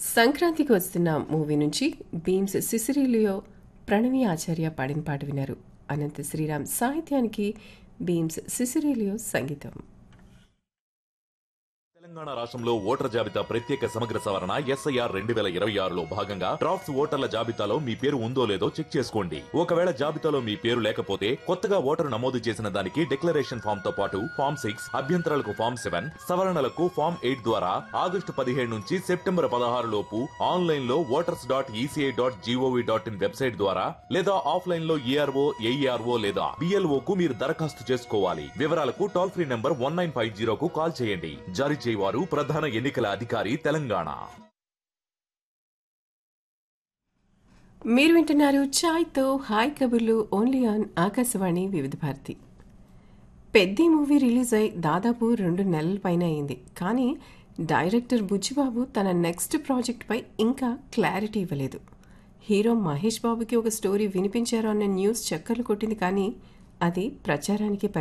సంక్రాంతికి వస్తున్న మూవీ నుంచి బీమ్స్ సిసిరిలియో ప్రణవి ఆచార్య పాడిన పాట విన్నారు. అనంత శ్రీరామ్ సాహిత్యానికి బీమ్స్ సిసిరిలియో సంగీతం. తెలంగాణ రాష్ట్రంలో ఓటర్ జాబితా ప్రత్యేక సమగ్ర సవరణ ఎస్ఐఆర్ 2026లో భాగంగా డ్రాఫ్ట్స్ ఓటర్ల జాబితాలో మీ పేరు ఉందో లేదో చెక్ చేసుకోండి. ఒకవేళ జాబితాలో మీ పేరు లేకపోతే కొత్తగా ఓటరు నమోదు చేసిన దానికి డిక్లరేషన్ ఫామ్ తో పాటు ఫామ్ 6, అభ్యంతరాలకు ఫామ్ 7, సవరణలకు ఫామ్ 8 ద్వారా ఆగస్టు 15 నుంచి సెప్టెంబర్ 16 లోపు ఆన్లైన్ లో voters.eci.gov.in వెబ్సైట్ ద్వారా లేదా ఆఫ్లైన్ లో ఏఆర్ఓ, ఏఈఆర్ఓ లేదా బిఎల్ఓ కు మీరు దరఖాస్తు చేసుకోవాలి. వివరాలకు టోల్ ఫ్రీ నంబర్ 1950 కు కాల్ చేయండి. జారీ వారు ప్రధాన ఎన్నికల అధికారి తెలంగాణ. మీరు వింటున్నారు చాయ్తో హాయ్ కబుర్లు ఓన్లీ ఆన్ ఆకాశవాణి వివిధ భారతి. పెద్ద మూవీ రిలీజ్ అయి దాదాపు 2 నెలల పైన అయింది. కానీ డైరెక్టర్ బుచ్చిబాబు తన నెక్స్ట్ ప్రాజెక్ట్ పై ఇంకా క్లారిటీ ఇవ్వలేదు. హీరో మహేష్ బాబుకి ఒక స్టోరీ వినిపించారు అన్న న్యూస్ చక్కర్లు కొట్టింది, కానీ అది ప్రచారానికి